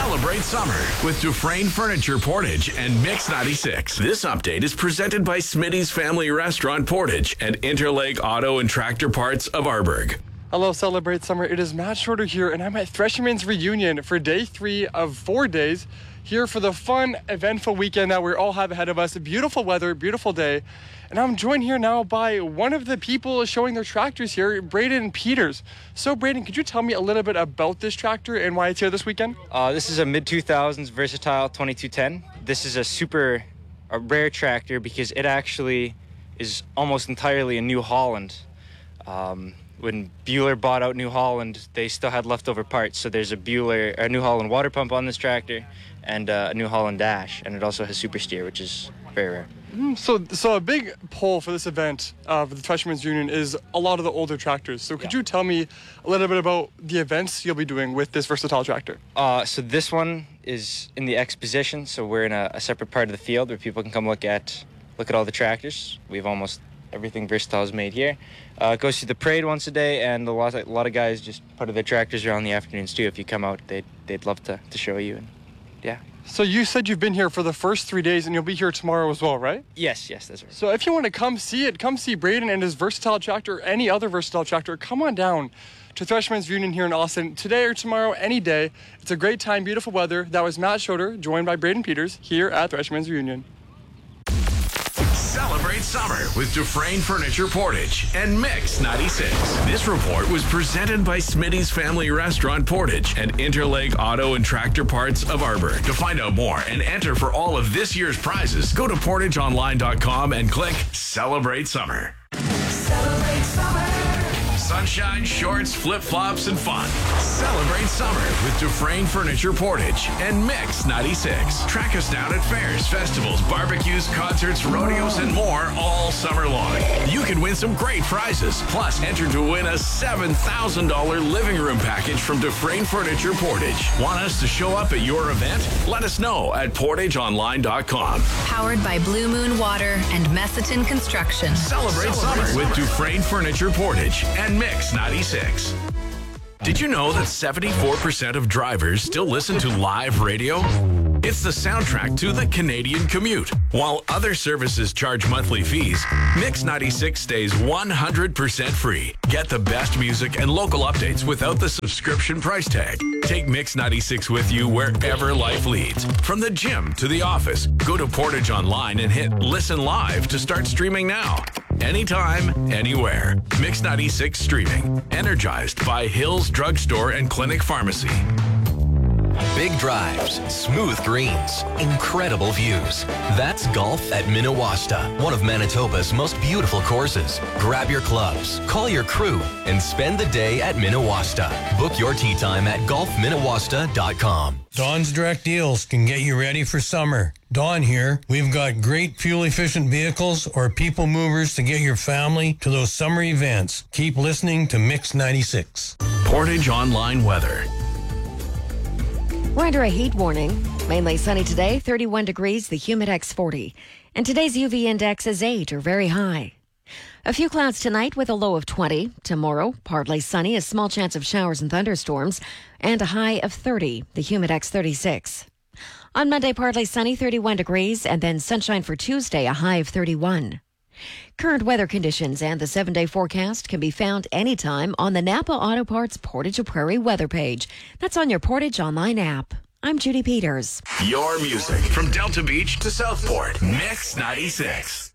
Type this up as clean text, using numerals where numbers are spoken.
Celebrate summer with Dufresne Furniture Portage and Mix 96. This update is presented by Smitty's Family Restaurant Portage and Interlake Auto and Tractor Parts of Arborg. Hello, Celebrate Summer. It is Matt Schroeder here, and I'm at Thresherman's Reunion for day 3 of 4 days here for the fun, eventful weekend that we all have ahead of us. Beautiful weather, beautiful day. And I'm joined here now by one of the people showing their tractors here, Braden Peters. So, Braden, could you tell me a little bit about this tractor and why it's here this weekend? This is a mid-2000s Versatile 2210. This is a rare tractor because it actually is almost entirely a New Holland. When Bueller bought out New Holland, they still had leftover parts. So there's a New Holland water pump on this tractor and a New Holland dash. And it also has super steer, which is very rare. So a big pull for this event for the Thresherman's Union is a lot of the older tractors. So could you tell me a little bit about the events you'll be doing with this versatile tractor? So this one is in the exposition. So we're in a separate part of the field where people can come look at all the tractors. We have almost everything Versatile is made here. It goes through the parade once a day, and a lot of guys just put their tractors around the afternoons too. If you come out, they'd love to show you. And So you said you've been here for the first 3 days, and you'll be here tomorrow as well, right? Yes, that's right. So if you want to come see Braden and his versatile tractor, or any other versatile tractor, come on down to Thresherman's Reunion here in Austin today or tomorrow, any day. It's a great time, beautiful weather. That was Matt Schroeder, joined by Braden Peters here at Thresherman's Reunion. Celebrate summer with Dufresne Furniture Portage and Mix 96. This report was presented by Smitty's Family Restaurant Portage and Interlake Auto and Tractor Parts of Arborg. To find out more and enter for all of this year's prizes, go to portageonline.com and click Celebrate Summer. Celebrate summer. Sunshine, shorts, flip-flops, and fun. Celebrate summer with Dufresne Furniture Portage and Mix 96. Track us down at fairs, festivals, barbecues, concerts, rodeos, and more all summer long. You can win some great prizes. Plus, enter to win a $7,000 living room package from Dufresne Furniture Portage. Want us to show up at your event? Let us know at portageonline.com. Powered by Blue Moon Water and Messiton Construction. Celebrate summer with Dufresne Furniture Portage and Mix 96. Did you know that 74% of drivers still listen to live radio? It's the soundtrack to the Canadian commute. While other services charge monthly fees, Mix 96 stays 100% free. Get the best music and local updates without the subscription price tag. Take Mix 96 with you wherever life leads. From the gym to the office, go to Portage Online and hit Listen Live to start streaming now. Anytime, anywhere. Mix 96 streaming. Energized by Hills Drugstore and Clinic Pharmacy. Big drives, smooth greens, incredible views. That's golf at Minawasta, one of Manitoba's most beautiful courses. Grab your clubs, call your crew, and spend the day at Minawasta. Book your tee time at golfminawasta.com. Dawn's Direct Deals can get you ready for summer. Dawn here. We've got great fuel-efficient vehicles or people movers to get your family to those summer events. Keep listening to Mix 96. Portage Online weather. We're under a heat warning. Mainly sunny today, 31 degrees, the Humidex 40. And today's UV index is 8 or very high. A few clouds tonight with a low of 20. Tomorrow, partly sunny, a small chance of showers and thunderstorms, and a high of 30, the Humidex 36. On Monday, partly sunny, 31 degrees, and then sunshine for Tuesday, a high of 31. Current weather conditions and the 7-day forecast can be found anytime on the Napa Auto Parts Portage Prairie weather page. That's on your Portage Online app. I'm Judy Peters. Your music from Delta Beach to Southport. Mix 96.